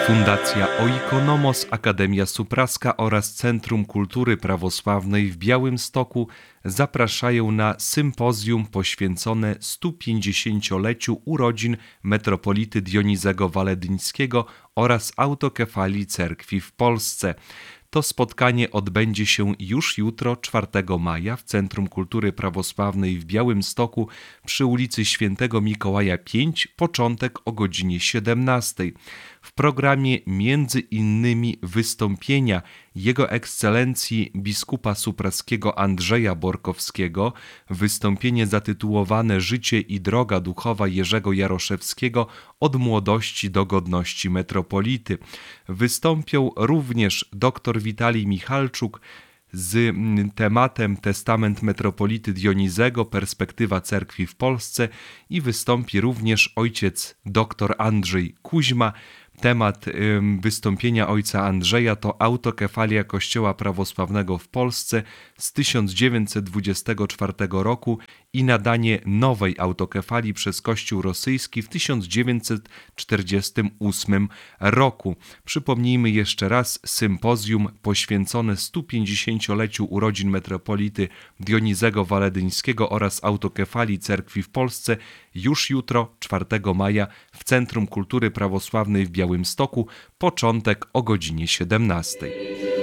Fundacja Oikonomos, Akademia Supraska oraz Centrum Kultury Prawosławnej w Białymstoku zapraszają na sympozjum poświęcone 150-leciu urodzin metropolity Dionizego Waledyńskiego oraz autokefalii cerkwi w Polsce. To spotkanie odbędzie się już jutro, 4 maja, w Centrum Kultury Prawosławnej w Białymstoku przy ulicy Świętego Mikołaja 5, początek o godzinie 17. W programie między innymi wystąpienia Jego Ekscelencji biskupa supraskiego Andrzeja Borkowskiego, wystąpienie zatytułowane Życie i droga duchowa Jerzego Jaroszewskiego od młodości do godności metropolity. Wystąpią również dr Witalij Michalczuk z tematem Testament metropolity Dionizego, perspektywa cerkwi w Polsce i wystąpi również ojciec dr Andrzej Kuźma. Temat wystąpienia ojca Andrzeja to autokefalia Kościoła Prawosławnego w Polsce z 1924 roku i nadanie nowej autokefalii przez Kościół rosyjski w 1948 roku. Przypomnijmy jeszcze raz, sympozjum poświęcone 150-leciu urodzin metropolity Dionizego Waledyńskiego oraz autokefalii cerkwi w Polsce już jutro, 4 maja, w Centrum Kultury Prawosławnej w Białymstoku, początek o godzinie 17.